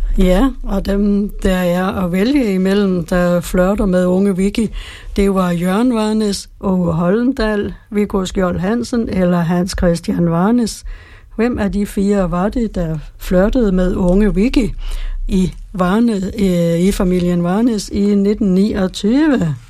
Ja, og dem, der er at vælge imellem, der flirter med unge Vicky, det var Jørgen Varnes, Åge Hollendal, Viggo Skjold Hansen eller Hans Christian Varnes. Hvem af de 4 var det, der flirtede med unge Vicky i familien Varnes i 1929?